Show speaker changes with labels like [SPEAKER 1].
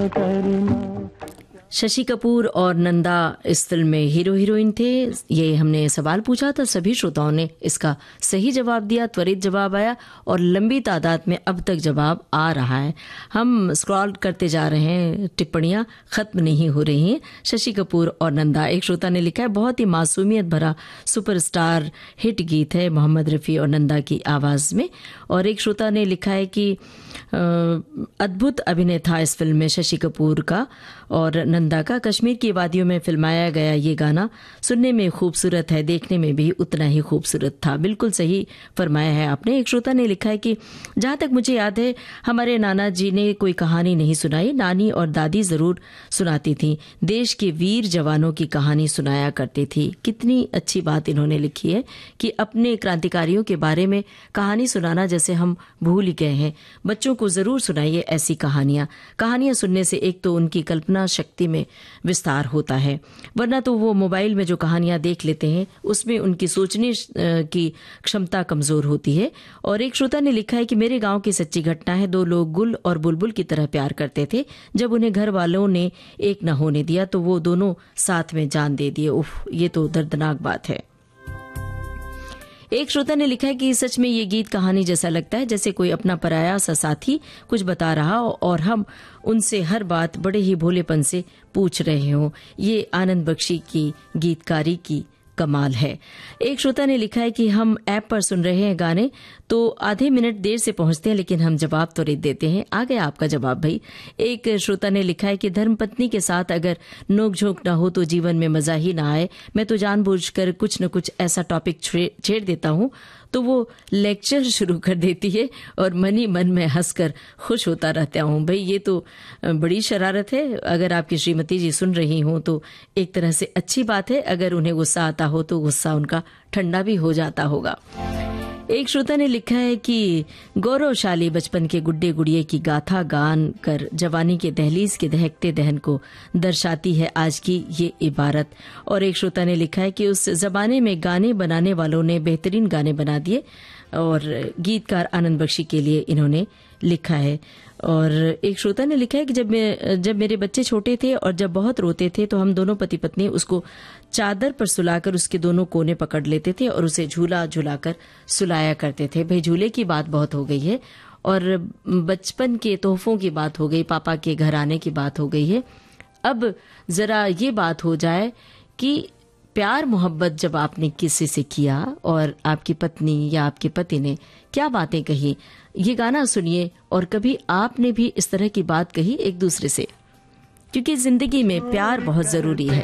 [SPEAKER 1] करना।
[SPEAKER 2] शशि कपूर और नंदा इस फिल्म में हीरो हीरोइन थे। ये हमने सवाल पूछा था, सभी श्रोताओं ने इसका सही जवाब दिया, त्वरित जवाब आया और लंबी तादाद में अब तक जवाब आ रहा है। हम स्क्रॉल करते जा रहे हैं, टिप्पणियां खत्म नहीं हो रही हैं। शशि कपूर और नंदा, एक श्रोता ने लिखा है बहुत ही मासूमियत भरा सुपरस्टार हिट गीत है मोहम्मद रफ़ी और नंदा की आवाज़ में। और एक श्रोता ने लिखा है कि अद्भुत अभिनय था इस फिल्म में शशि कपूर का और नंदा का। कश्मीर की वादियों में फिल्माया गया ये गाना सुनने में खूबसूरत है, देखने में भी उतना ही खूबसूरत था। बिल्कुल सही फरमाया है आपने। एक श्रोता ने लिखा है कि जहाँ तक मुझे याद है हमारे नाना जी ने कोई कहानी नहीं सुनाई, नानी और दादी जरूर सुनाती थी, देश के वीर जवानों की कहानी सुनाया करती थी। कितनी अच्छी बात इन्होंने लिखी है कि अपने क्रांतिकारियों के बारे में कहानी सुनाना जैसे हम भूल ही गए हैं। बच्चों को जरूर सुनाइए ऐसी कहानियां सुनने से एक तो उनकी कल्पना शक्ति में विस्तार होता है, वरना तो वो मोबाइल में जो कहानियां देख लेते हैं उसमें उनकी सोचने की क्षमता कमजोर होती है। और एक श्रोता ने लिखा है कि मेरे गांव की सच्ची घटना है, दो लोग गुल और बुलबुल की तरह प्यार करते थे, जब उन्हें घर वालों ने एक न होने दिया तो वो दोनों साथ में जान दे दिए। उफ, ये तो दर्दनाक बात है। एक श्रोता ने लिखा है कि सच में ये गीत कहानी जैसा लगता है, जैसे कोई अपना पराया सा साथी कुछ बता रहा हो और हम उनसे हर बात बड़े ही भोलेपन से पूछ रहे हों। ये आनंद बख्शी की गीतकारी की कमाल है। एक श्रोता ने लिखा है कि हम ऐप पर सुन रहे हैं गाने तो आधे मिनट देर से पहुंचते हैं, लेकिन हम जवाब त्वरित देते हैं। आ गया आपका जवाब भाई। एक श्रोता ने लिखा है कि धर्मपत्नी के साथ अगर नोक-झोंक ना हो तो जीवन में मजा ही ना आए। मैं तो जानबूझकर कुछ न कुछ ऐसा टॉपिक छेड़ देता हूं तो वो लेक्चर शुरू कर देती है और मन ही मन में हंसकर खुश होता रहता हूं। भाई ये तो बड़ी शरारत है। अगर आपकी श्रीमती जी सुन रही हों तो एक तरह से अच्छी बात है, अगर उन्हें गुस्सा आता हो तो गुस्सा उनका ठंडा भी हो जाता होगा। एक श्रोता ने लिखा है कि गौरवशाली बचपन के गुड्डे गुड़िये की गाथा गान कर जवानी के दहलीज के दहकते दहन को दर्शाती है आज की ये इबारत। और एक श्रोता ने लिखा है कि उस जमाने में गाने बनाने वालों ने बेहतरीन गाने बना दिए और गीतकार आनंद बख्शी के लिए इन्होंने लिखा है। और एक श्रोता ने लिखा है कि जब मेरे बच्चे छोटे थे और जब बहुत रोते थे तो हम दोनों पति पत्नी उसको चादर पर सुलाकर उसके दोनों कोने पकड़ लेते थे और उसे झूला झुलाकर सुलाया करते थे। भाई झूले की बात बहुत हो गई है और बचपन के तोहफों की बात हो गई, पापा के घर आने की बात हो गई है। अब जरा ये बात हो जाए कि प्यार मोहब्बत जब आपने किसी से किया और आपकी पत्नी या आपके पति ने क्या बातें कही, ये गाना सुनिए और कभी आपने भी इस तरह की बात कही एक दूसरे से, क्योंकि जिंदगी में प्यार बहुत जरूरी है।